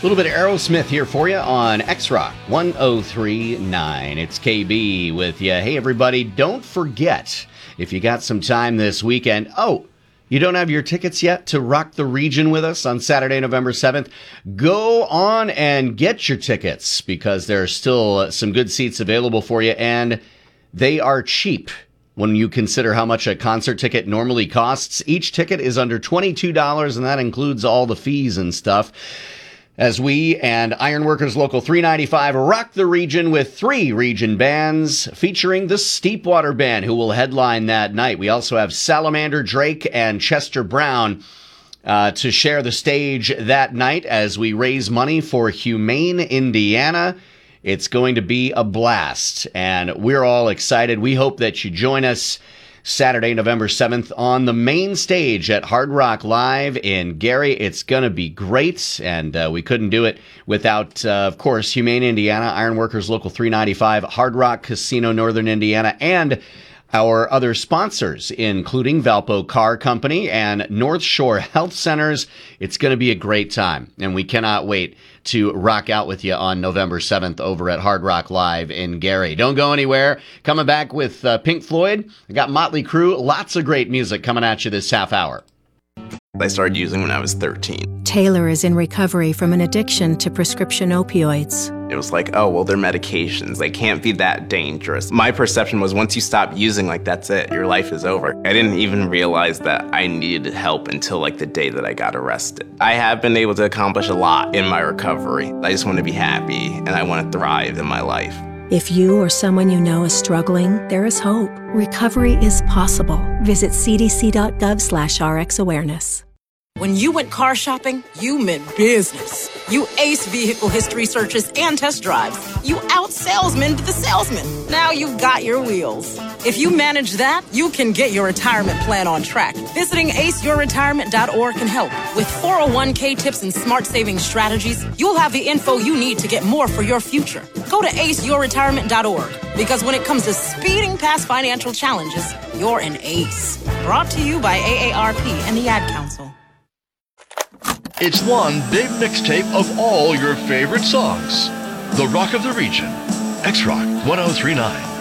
A little bit of Aerosmith here for you on X-Rock 103.9. It's KB with you. Hey, everybody, don't forget, if you got some time this weekend, you don't have your tickets yet to Rock the Region with us on Saturday, November 7th, go on and get your tickets because there are still some good seats available for you, and they are cheap. When you consider how much a concert ticket normally costs, each ticket is under $22, and that includes all the fees and stuff. As we and Ironworkers Local 395 rock the region with 3 region bands featuring the Steepwater Band, who will headline that night. We also have Salamander Drake and Chester Brown to share the stage that night as we raise money for Humane Indiana. It's going to be a blast, and we're all excited. We hope that you join us Saturday, November 7th on the main stage at Hard Rock Live in Gary. It's going to be great, and we couldn't do it without, of course, Humane Indiana, Ironworkers Local 395, Hard Rock Casino Northern Indiana, and our other sponsors, including Valpo Car Company and North Shore Health Centers. It's going to be a great time, and we cannot wait to rock out with you on November 7th over at Hard Rock Live in Gary. Don't go anywhere. Coming back with Pink Floyd. I got Motley Crue. Lots of great music coming at you this half hour. I started using when I was 13. Taylor is in recovery from an addiction to prescription opioids. It was like, oh, well, they're medications. They can't be that dangerous. My perception was once you stop using, that's it. Your life is over. I didn't even realize that I needed help until, the day that I got arrested. I have been able to accomplish a lot in my recovery. I just want to be happy, and I want to thrive in my life. If you or someone you know is struggling, there is hope. Recovery is possible. Visit cdc.gov/RxAwareness. When you went car shopping, you meant business. You aced vehicle history searches and test drives. You out-salesmaned the salesman. Now you've got your wheels. If you manage that, you can get your retirement plan on track. Visiting aceyourretirement.org can help. With 401k tips and smart saving strategies, you'll have the info you need to get more for your future. Go to aceyourretirement.org, because when it comes to speeding past financial challenges, you're an ace. Brought to you by AARP and the Ad Council. It's one big mixtape of all your favorite songs. The Rock of the Region. X-Rock 103.9.